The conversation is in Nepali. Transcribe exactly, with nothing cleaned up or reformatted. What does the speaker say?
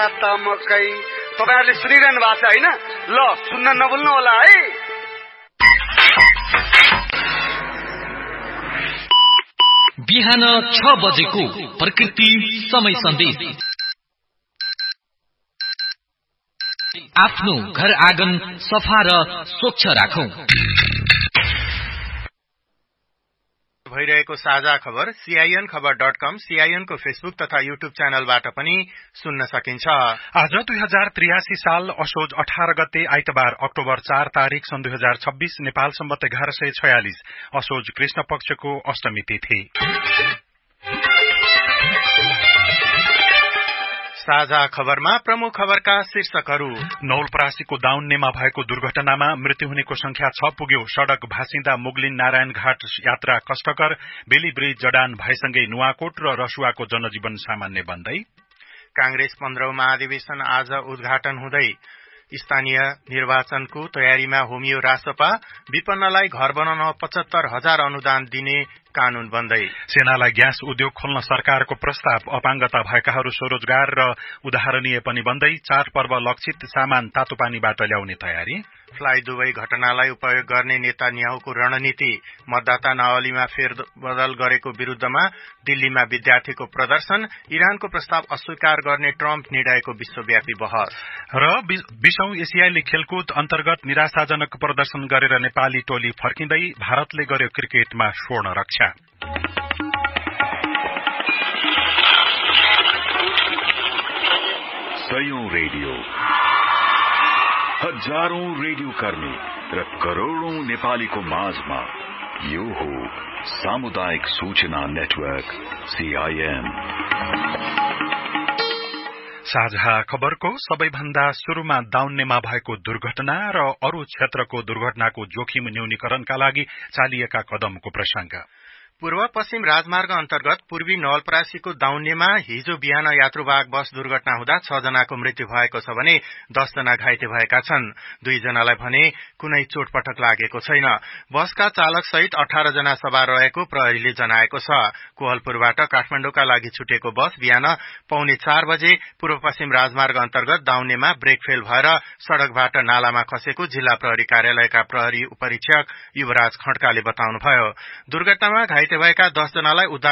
मकै तपाईहरुले सुनिरहनु भएको छ हैन? ल सुन्न नभुल्नु होला है। बिहान छ बजेको प्रकृति समय सन्देश। आफ्नो घर आँगन सफा र स्वच्छ राखौं। भइरहेको साझा खबर सीआईएन खबर डट कम, सीआईएन को फेसबुक तथा युट्युब च्यानलबाट पनि सुन्न सकिन्छ। आज दुई हजार त्रियासी साल असोज अठार गते आइतबार अक्टोबर चार तारीक सन् दुई हजार छब्बीस नेपाल सम्बत एघार सय छयालिस असोज कृष्ण पक्षको अष्टमी तिथि। साझा खबरमा प्रमुख खबरका शीर्षकहरू। नौलपरासीको दाउन्नेमा भएको दुर्घटनामा मृत्यु हुनेको संख्या छ पुग्यो। सड़क भासिँदा मुगलिन नारायण घाट यात्रा कष्टकर। बेली ब्रिज जडान भएसँगै नुवाकोट र रसुवाको जनजीवन सामान्य बन्दै। कांग्रेस पन्ध्रौं महाधिवेशन आज उद्घाटन हुँदै। स्थानीय निर्वाचनको तयारीमा होमियो रासपा। विपन्नलाई घर बनाउन पचहत्तर हजार अनुदान दिने कानून बन्दै। सेनालाई ग्यास उद्योग खोल्न सरकारको प्रस्ताव। अपाङ्गता भएकाहरू स्वरोजगार र उदाहरणीय पनि बन्दै। चाडपर्व लक्षित सामान तातोपानीबाट ल्याउने तयारी। फ्लाई दुबई घटनालाई उपयोग गर्ने नेतान्याहुको रणनीति। मतदाता नावलीमा फेरबदल गरेको विरुद्धमा दिल्लीमा विद्यार्थीको प्रदर्शन। इरानको प्रस्ताव अस्वीकार गर्ने ट्रम्प निर्णयको विश्वव्यापी बहस। र बीसौं एसियाली खेलकुद अन्तर्गत निराशाजनक प्रदर्शन गरेर नेपाली टोली फर्किँदै। भारतले गर्यो क्रिकेटमा स्वर्ण रक्षा। सयौं रेडियो, हजारौं रेडियो कर्मी र करोड़ौं नेपालीको माझमा यो हो सामुदायिक सूचना नेटवर्क सीआईएन। साझा खबरको सबैभन्दा शुरूमा दाउन्नेमा भएको दुर्घटना र अरू क्षेत्रको दुर्घटनाको जोखिम न्यूनीकरणका लागि चालिएका कदमको प्रसंग। पूर्व पश्चिम राजमार्ग अन्तर्गत पूर्वी नवलपरासीको दाउन्नेमा हिजो बिहान यात्रुवाहक बस दुर्घटना हुँदा छ जनाको मृत्यु भएको छ भने दस जना घाइते भएका छन्। दुई जनालाई भने कुनै चोटपटक लागेको छैन। बसका चालक सहित अठार जना सवार रहेको प्रहरीले जनाएको छ। कोहलपुरबाट काठमाडौँका लागि छुटेको बस बिहान पौने चार बजे पूर्व पश्चिम राजमार्ग अन्तर्गत दाउन्नेमा ब्रेक फेल भएर सड़कबाट नालामा खसेको जिल्ला प्रहरी कार्यालयका प्रहरी उपरीक्षक युवराज खड्काले बताउनुभयो। दुर्घटनामा घाइते भएका दस जनालाई उद्धार